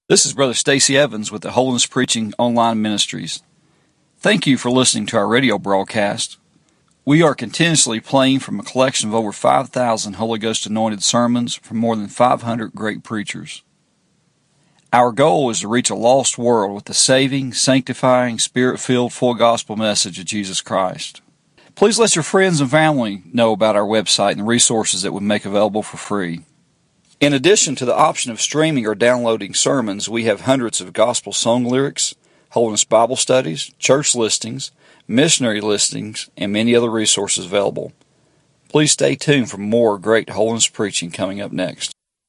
This is Brother Stacy Evans with the Holiness Preaching Online Ministries. Thank you for listening to our radio broadcast. We are continuously playing from a collection of over 5,000 Holy Ghost anointed sermons from more than 500 great preachers. Our goal is to reach a lost world with the saving, sanctifying, Spirit-filled, full gospel message of Jesus Christ. Please let your friends and family know about our website and the resources that we make available for free. In addition to the option of streaming or downloading sermons, we have hundreds of gospel song lyrics, Holiness Bible studies, church listings, missionary listings, and many other resources available. Please stay tuned for more great holiness preaching coming up next.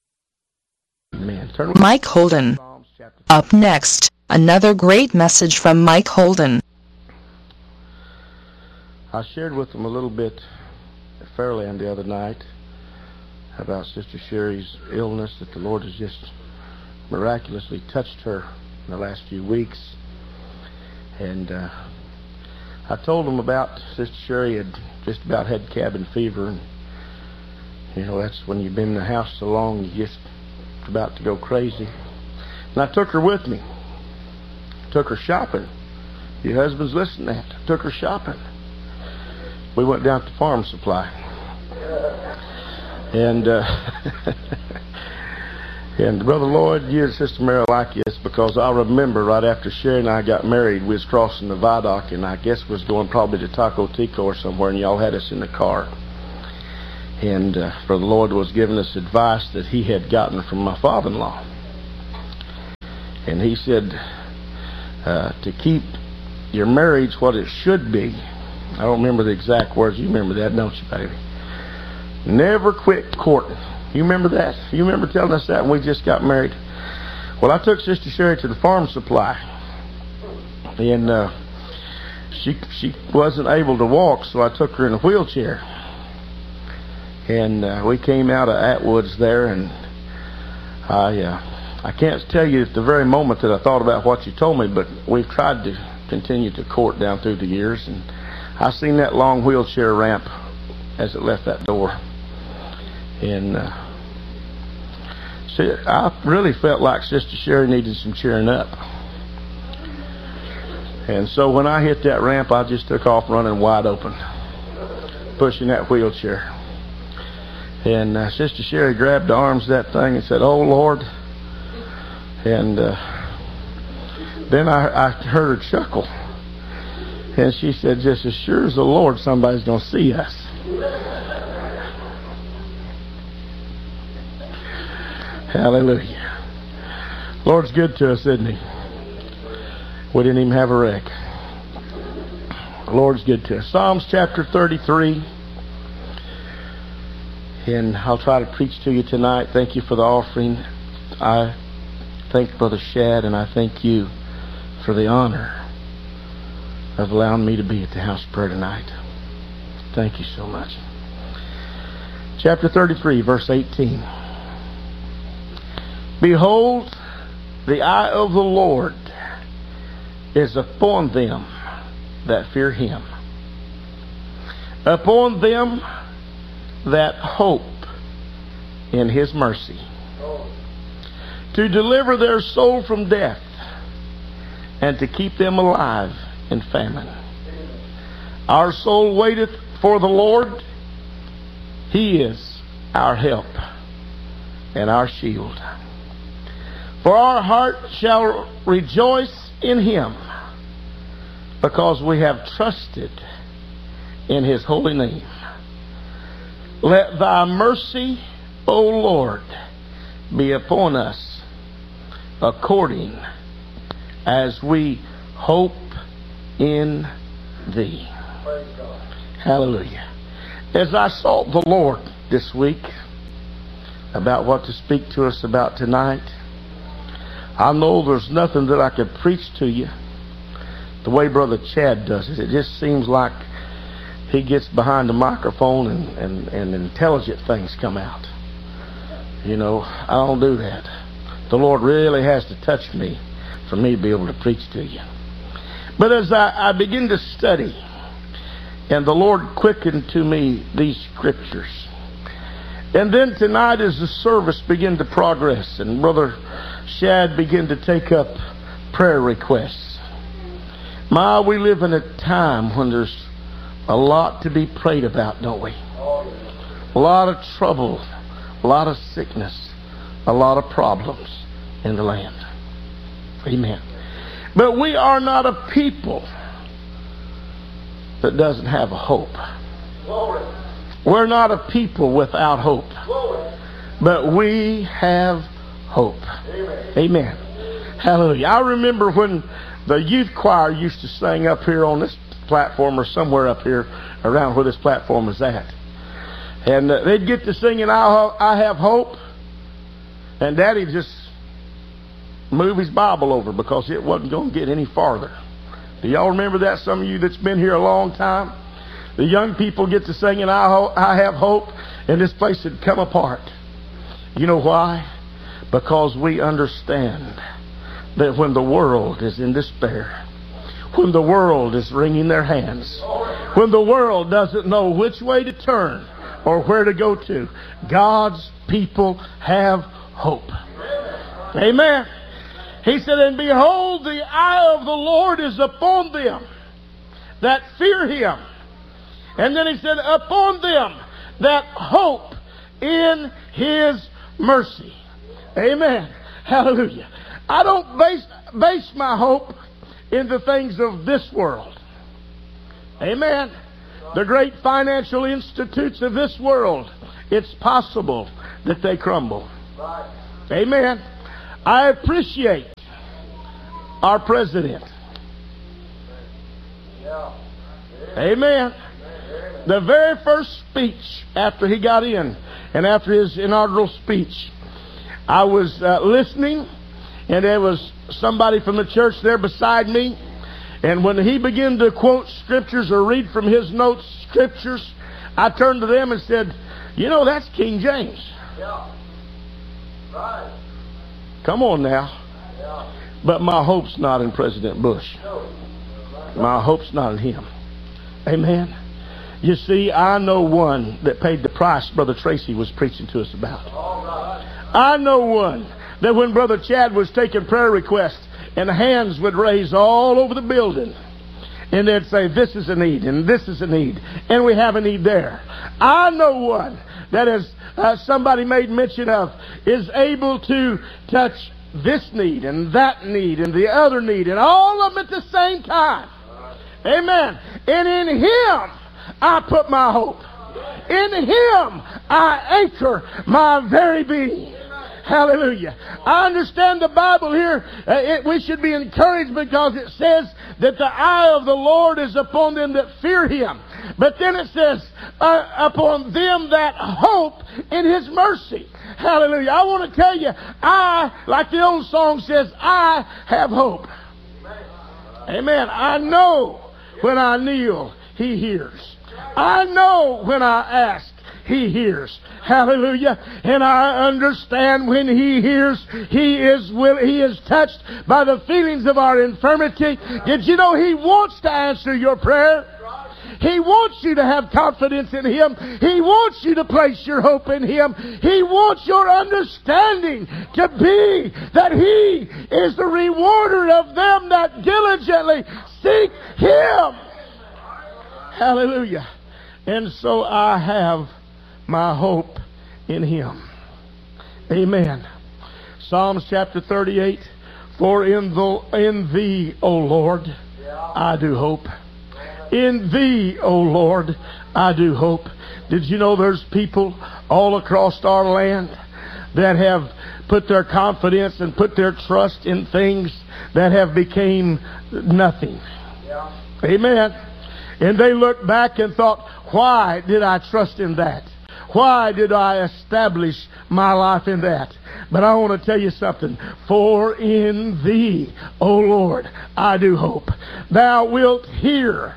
Mike Holden. Up next, another great message from Mike Holden. I shared with them a little bit at Fairland the other night about Sister Sherry's illness, that the Lord has just miraculously touched her in the last few weeks. And I told them about Sister Sherry had just about had cabin fever, and you know, that's when you've been in the house so long, you're just about to go crazy. And I took her with me. Took her shopping. Your husband's listening to that. I took her shopping. We went down to Farm Supply. And and Brother Lloyd, you and Sister Mary like this, because I remember right after Sherry and I got married, we was crossing the viaduct, and I guess was going probably to Taco Tico or somewhere, and y'all had us in the car. And Brother Lloyd was giving us advice that he had gotten from my father-in-law. And he said to keep your marriage what it should be. I don't remember the exact words. You remember that, don't you, baby? Never quit courting. You remember that? You remember telling us that when we just got married? Well, I took Sister Sherry to the Farm Supply, and she wasn't able to walk, so I took her in a wheelchair. And we came out of Atwood's there, and I can't tell you at the very moment that I thought about what you told me, but we've tried to continue to court down through the years, and I seen that long wheelchair ramp as it left that door. And I really felt like Sister Sherry needed some cheering up. And so when I hit that ramp, I just took off running wide open, pushing that wheelchair. And Sister Sherry grabbed the arms of that thing and said, "Oh, Lord." And then I heard her chuckle. And she said, "Just as sure as the Lord, somebody's going to see us." Hallelujah. Lord's good to us, isn't He? We didn't even have a wreck. The Lord's good to us. Psalms chapter 33. And I'll try to preach to you tonight. Thank you for the offering. I thank Brother Shad, and I thank you for the honor of allowing me to be at the house of prayer tonight. Thank you so much. Chapter 33, verse 18. Behold, the eye of the Lord is upon them that fear Him, upon them that hope in His mercy, to deliver their soul from death, and to keep them alive in famine. Our soul waiteth for the Lord. He is our help and our shield. For our heart shall rejoice in Him, because we have trusted in His holy name. Let Thy mercy, O Lord, be upon us, according as we hope in Thee. Hallelujah. As I sought the Lord this week about what to speak to us about tonight, I know there's nothing that I could preach to you the way Brother Chad does it. It just seems like he gets behind the microphone and intelligent things come out. You know, I don't do that. The Lord really has to touch me for me to be able to preach to you. But as I begin to study, and the Lord quickened to me these scriptures, and then tonight as the service began to progress, and Brother Shad began to take up prayer requests. My, we live in a time when there's a lot to be prayed about, don't we? A lot of trouble, a lot of sickness, a lot of problems in the land. Amen. But we are not a people that doesn't have a hope. We're not a people without hope. But we have hope. Amen. Hallelujah. I remember when the youth choir used to sing up here on this platform or somewhere up here around where this platform is at. And they'd get to singing, I have hope. And Daddy just move his Bible over because it wasn't going to get any farther. Do y'all remember that? Some of you that's been here a long time. The young people get to singing, I have hope, and this place had come apart. You know why? Because we understand that when the world is in despair, when the world is wringing their hands, when the world doesn't know which way to turn or where to go to, God's people have hope. Amen. He said, and behold, the eye of the Lord is upon them that fear Him. And then He said, upon them that hope in His mercy. Amen. Hallelujah. I don't base my hope in the things of this world. Amen. The great financial institutes of this world, it's possible that they crumble. Amen. I appreciate our president. Amen. The very first speech after he got in, and after his inaugural speech, I was listening, and there was somebody from the church there beside me. And when he began to quote scriptures or read from his notes scriptures, I turned to them and said, you know, that's King James. Yeah. Right. Come on now. Yeah. But my hope's not in President Bush. My hope's not in him. Amen. You see, I know one that paid the price Brother Tracy was preaching to us about. I know one that when Brother Chad was taking prayer requests, and hands would raise all over the building, and they'd say, this is a need, and this is a need, and we have a need there. I know one that, as somebody made mention of, is able to touch this need, and that need, and the other need, and all of them at the same time. Amen. And in Him, I put my hope. In Him, I anchor my very being. Hallelujah. I understand the Bible here. We should be encouraged because it says that the eye of the Lord is upon them that fear Him. But then it says, upon them that hope in His mercy. Hallelujah. I want to tell you, like the old song says, I have hope. Amen. I know when I kneel, He hears. I know when I ask, He hears. Hallelujah. And I understand when He hears, He is touched by the feelings of our infirmity. Did you know He wants to answer your prayer? He wants you to have confidence in Him. He wants you to place your hope in Him. He wants your understanding to be that He is the rewarder of them that diligently seek Him. Hallelujah. And so I have my hope in Him. Amen. Psalms chapter 38. For in Thee, O Lord, I do hope. In Thee, O Lord, I do hope. Did you know there's people all across our land that have put their confidence and put their trust in things that have became nothing? Amen. And they look back and thought, why did I trust in that? Why did I establish my life in that? But I want to tell you something. For in Thee, O Lord, I do hope. Thou wilt hear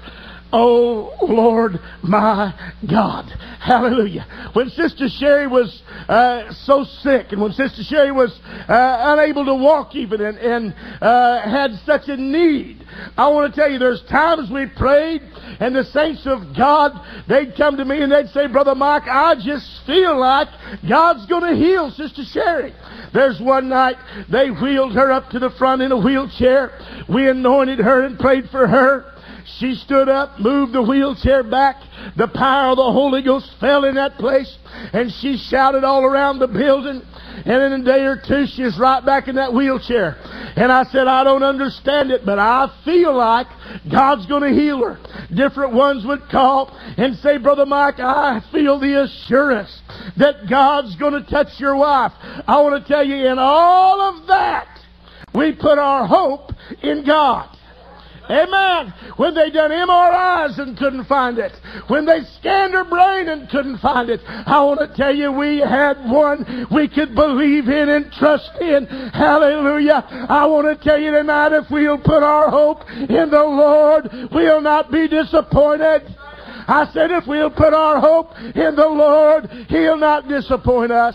Oh, Lord, my God. Hallelujah. When Sister Sherry was so sick, and when Sister Sherry was unable to walk even, and had such a need, I want to tell you, there's times we prayed, and the saints of God, they'd come to me and they'd say, Brother Mike, I just feel like God's going to heal Sister Sherry. There's one night they wheeled her up to the front in a wheelchair. We anointed her and prayed for her. She stood up, moved the wheelchair back. The power of the Holy Ghost fell in that place, and she shouted all around the building. And in a day or two, she's right back in that wheelchair. And I said, I don't understand it, but I feel like God's going to heal her. Different ones would call and say, Brother Mike, I feel the assurance that God's going to touch your wife. I want to tell you, in all of that, we put our hope in God. Amen. When they done MRIs and couldn't find it. When they scanned her brain and couldn't find it. I want to tell you, we had one we could believe in and trust in. Hallelujah. I want to tell you tonight, if we'll put our hope in the Lord, we'll not be disappointed. I said, if we'll put our hope in the Lord, He'll not disappoint us.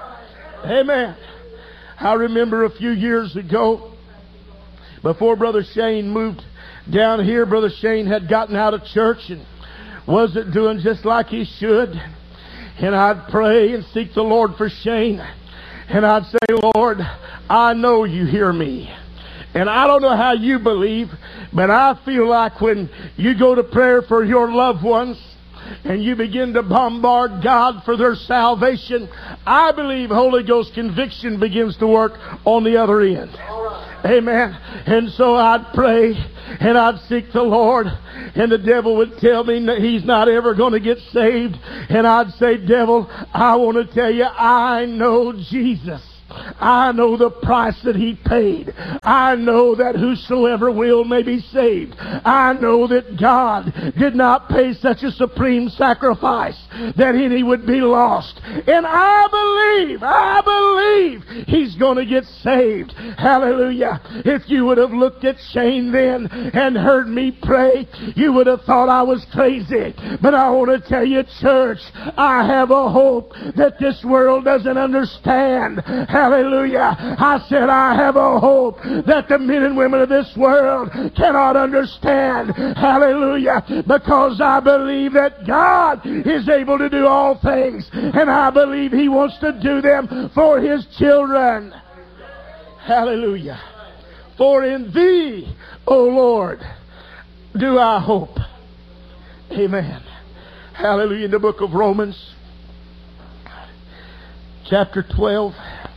Amen. I remember a few years ago, before Brother Shane moved down here, Brother Shane had gotten out of church and wasn't doing just like he should. And I'd pray and seek the Lord for Shane. And I'd say, Lord, I know you hear me. And I don't know how you believe, but I feel like when you go to prayer for your loved ones and you begin to bombard God for their salvation, I believe Holy Ghost conviction begins to work on the other end. Amen. And so I'd pray and I'd seek the Lord, and the devil would tell me that he's not ever going to get saved. And I'd say, devil, I want to tell you, I know Jesus. I know the price that He paid. I know that whosoever will may be saved. I know that God did not pay such a supreme sacrifice that any would be lost. And I believe he's going to get saved. Hallelujah. If you would have looked at Shane then and heard me pray, you would have thought I was crazy. But I want to tell you, church, I have a hope that this world doesn't understand. Hallelujah. I said I have a hope that the men and women of this world cannot understand. Hallelujah. Because I believe that God is able to do all things, and I believe He wants to do them for His children. Hallelujah. For in Thee, O Lord, do I hope. Amen. Hallelujah. In the book of Romans, chapter 12.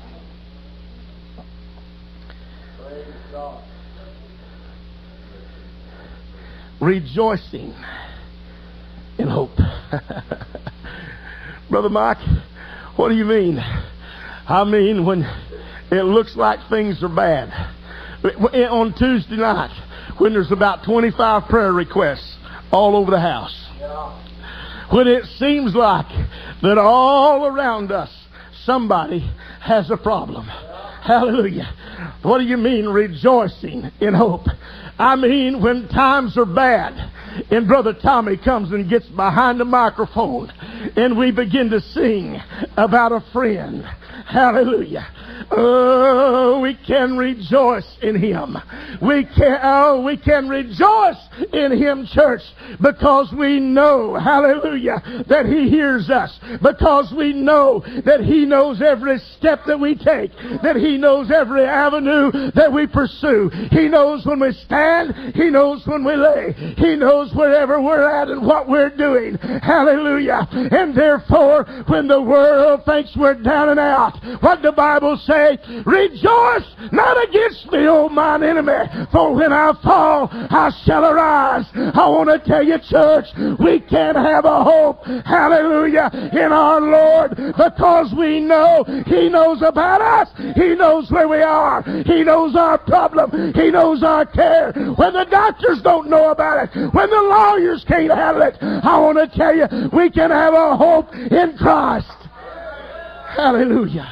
Rejoicing in hope. Brother Mike, what do you mean? I mean when it looks like things are bad. On Tuesday night, when there's about 25 prayer requests all over the house. When it seems like that all around us somebody has a problem. Hallelujah. What do you mean rejoicing in hope? I mean when times are bad and Brother Tommy comes and gets behind the microphone and we begin to sing about a friend. Hallelujah. Oh, we can rejoice in Him. We can rejoice in Him, church, because we know, hallelujah, that He hears us. Because we know that He knows every step that we take. That He knows every avenue that we pursue. He knows when we stand. He knows when we lay. He knows wherever we're at and what we're doing. Hallelujah. And therefore, when the world thinks we're down and out, what the Bible says, rejoice not against me, O mine enemy, for when I fall, I shall arise. I want to tell you, church, we can have a hope, hallelujah, in our Lord, because we know He knows about us. He knows where we are. He knows our problem. He knows our care. When the doctors don't know about it, when the lawyers can't handle it, I want to tell you, we can have a hope in Christ. Hallelujah.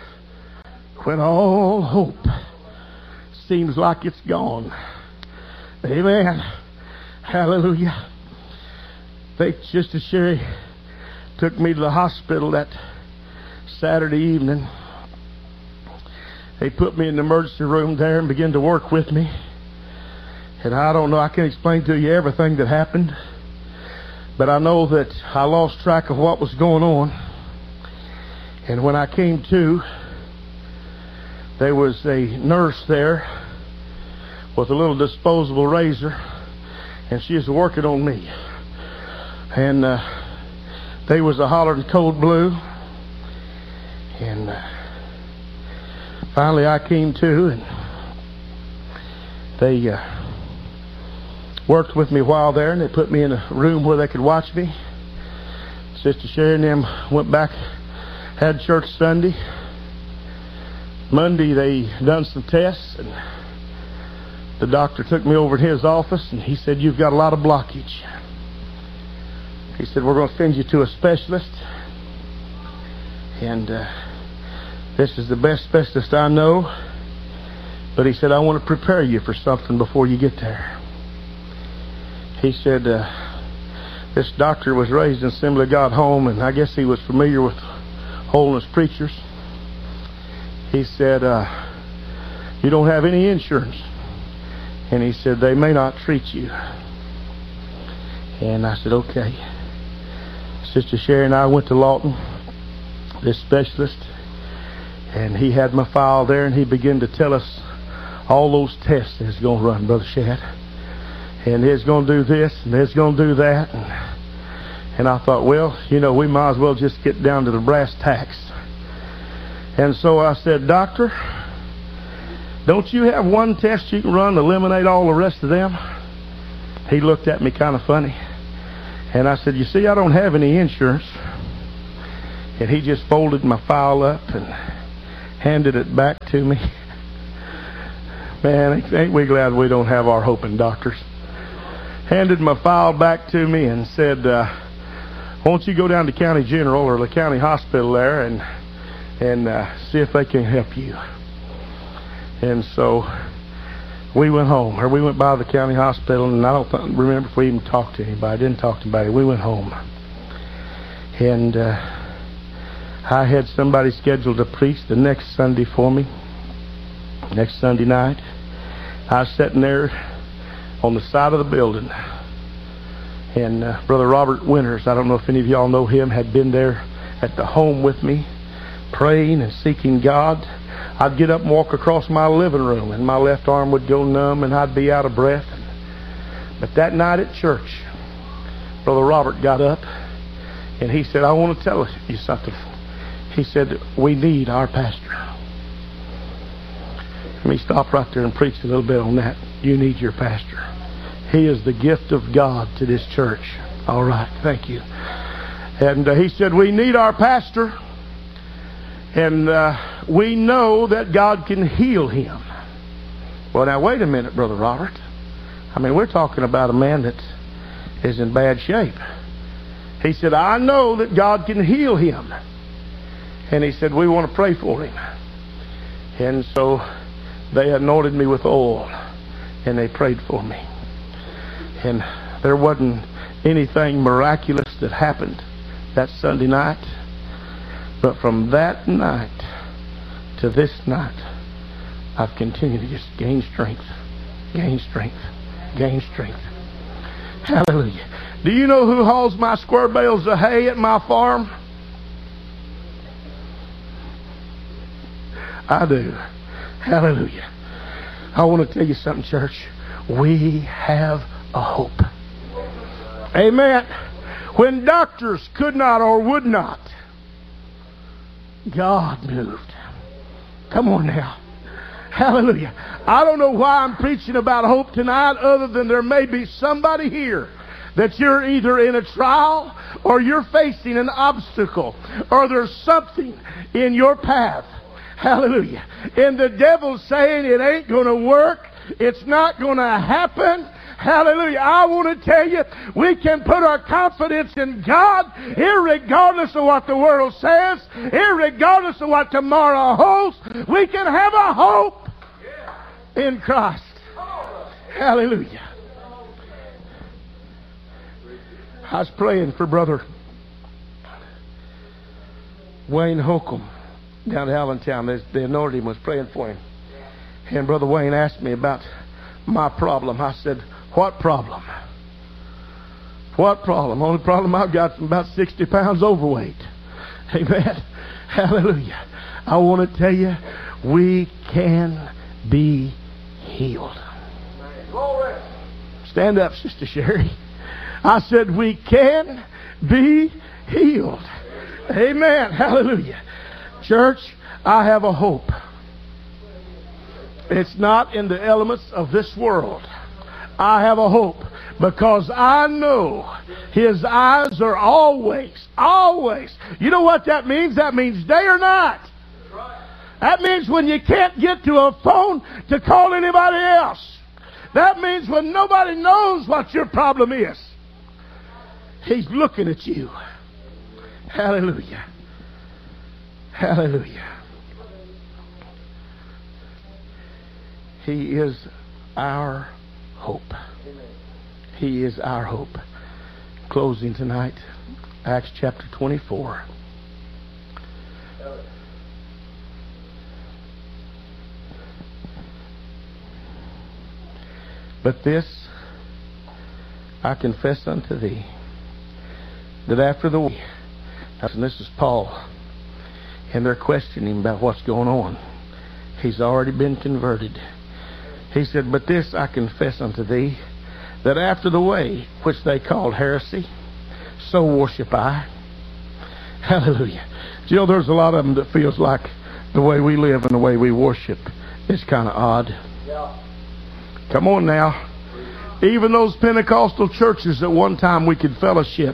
When all hope seems like it's gone, Amen. Hallelujah. Sister Sherry took me to the hospital that Saturday evening. They put me in the emergency room there and began to work with me. And I don't know, I can't explain to you everything that happened. But I know that I lost track of what was going on. And when I came to, there was a nurse there with a little disposable razor, and she was working on me. And they was a hollering cold blue. And finally I came to, and they worked with me a while there, and they put me in a room where they could watch me. Sister Sherry and them went back, had church Sunday. Monday they done some tests, and the doctor took me over to his office, and he said, "You've got a lot of blockage." He said, "We're going to send you to a specialist, and this is the best specialist I know, but," he said, "I want to prepare you for something before you get there." He said, this doctor was raised in Assembly of God home, and I guess he was familiar with holiness preachers. He said, "You don't have any insurance." And he said, "They may not treat you." And I said, "Okay." Sister Sherry and I went to Lawton, this specialist, and he had my file there, and he began to tell us all those tests that he's going to run, Brother Shad. And he's going to do this, and he's going to do that. And I thought, well, you know, we might as well just get down to the brass tacks. And so I said, "Doctor, don't you have one test you can run to eliminate all the rest of them?" He looked at me kind of funny. And I said, "You see, I don't have any insurance." And he just folded my file up and handed it back to me. Man, ain't we glad we don't have our hope in doctors. Handed my file back to me and said, "Won't you go down to County General or the county hospital there and see if they can help you?" And so we went home, or we went by the county hospital, and I don't remember if we even talked to anybody. I didn't talk to anybody. We went home. And I had somebody scheduled to preach the next Sunday for me, next Sunday night. I was sitting there on the side of the building, and Brother Robert Winters, I don't know if any of y'all know him, had been there at the home with me, praying and seeking God. I'd get up and walk across my living room, and my left arm would go numb, and I'd be out of breath. But that night at church, Brother Robert got up, and he said, "I want to tell you something." He said, "We need our pastor." Let me stop right there and preach a little bit on that. You need your pastor. He is the gift of God to this church. All right, thank you. And he said, "We need our pastor, and we know that God can heal him." Well, now, wait a minute, Brother Robert. I mean, we're talking about a man that is in bad shape. He said, "I know that God can heal him." And he said, "We want to pray for him." And so they anointed me with oil, and they prayed for me. And there wasn't anything miraculous that happened that Sunday night. But from that night to this night, I've continued to just gain strength, gain strength, gain strength. Hallelujah. Do you know who hauls my square bales of hay at my farm? I do. Hallelujah. I want to tell you something, church. We have a hope. Amen. When doctors could not or would not, God moved. Come on now. Hallelujah. I don't know why I'm preaching about hope tonight, other than there may be somebody here that you're either in a trial, or you're facing an obstacle, or there's something in your path. Hallelujah. And the devil's saying it ain't going to work. It's not going to happen. Hallelujah. I want to tell you, we can put our confidence in God, irregardless of what the world says, irregardless of what tomorrow holds. We can have a hope in Christ. Hallelujah. I was praying for Brother Wayne Holcomb down at Allentown. The anointing was praying for him. And Brother Wayne asked me about my problem. I said, what problem? What problem? Only problem I've got is about 60 pounds overweight. Amen. Hallelujah. I want to tell you, we can be healed. Stand up, Sister Sherry. I said we can be healed. Amen. Hallelujah. Church, I have a hope. It's not in the elements of this world. I have a hope because I know His eyes are always. You know what that means? That means day or night. That means when you can't get to a phone to call anybody else. That means when nobody knows what your problem is. He's looking at you. Hallelujah. Hallelujah. He is our hope. He is our hope. Closing tonight, Acts chapter 24. But this I confess unto thee, that after the week, and this is Paul, and they're questioning him about what's going on. He's already been converted. He said, but this I confess unto thee, that after the way which they called heresy, so worship I. Hallelujah. You know, there's a lot of them that feels like the way we live and the way we worship is kind of odd. Yeah. Come on now. Even those Pentecostal churches that one time we could fellowship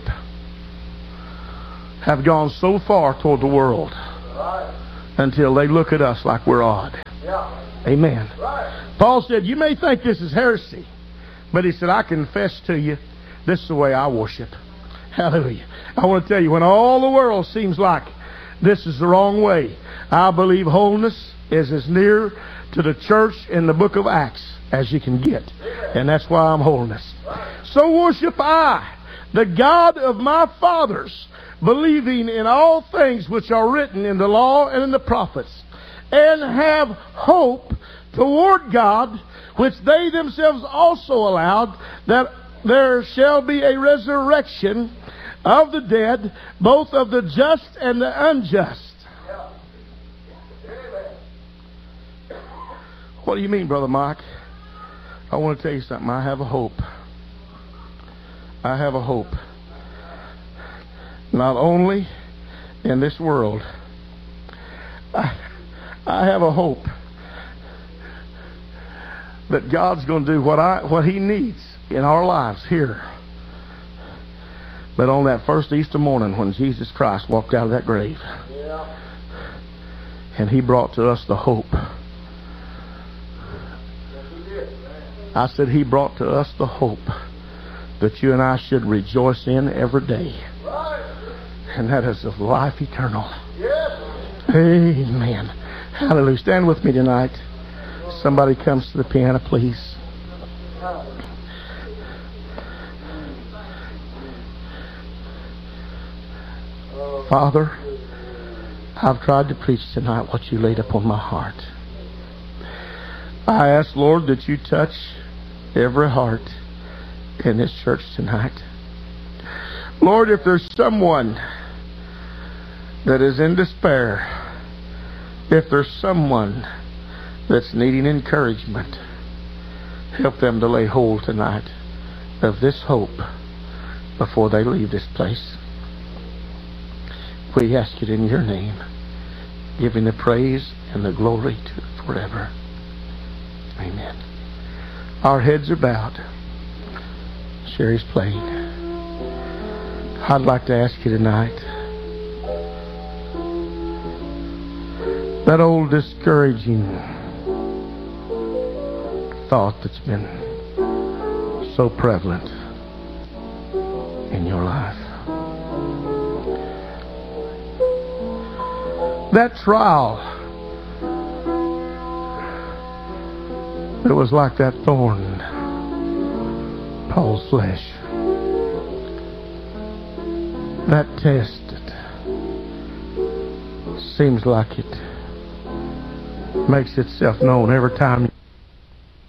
have gone so far toward the world until they look at us like we're odd. Yeah. Amen. Right. Paul said, you may think this is heresy, but he said, I confess to you, this is the way I worship. Hallelujah. I want to tell you, when all the world seems like this is the wrong way, I believe holiness is as near to the church in the book of Acts as you can get. And that's why I'm holiness. So worship I, the God of my fathers, believing in all things which are written in the law and in the prophets, and have hope toward God, which they themselves also allowed, that there shall be a resurrection of the dead, both of the just and the unjust. What do you mean, Brother Mike? I want to tell you something. I have a hope. I have a hope. Not only in this world, I have a hope that God's going to do what He needs in our lives here. But on that first Easter morning when Jesus Christ walked out of that grave, and He brought to us the hope. I said He brought to us the hope that you and I should rejoice in every day. And that is of life eternal. Amen. Hallelujah. Stand with me tonight. Somebody comes to the piano, please. Father, I've tried to preach tonight what you laid upon my heart. I ask, Lord, that you touch every heart in this church tonight. Lord, if there's someone that is in despair, if there's someone that's needing encouragement, help them to lay hold tonight of this hope before they leave this place. We ask it in your name, giving the praise and the glory to forever. Amen. Our heads are bowed. Sherry's playing. I'd like to ask you tonight, that old discouraging thought that's been so prevalent in your life, that trial that was like that thorn in Paul's flesh, That test, it seems like it makes itself known every time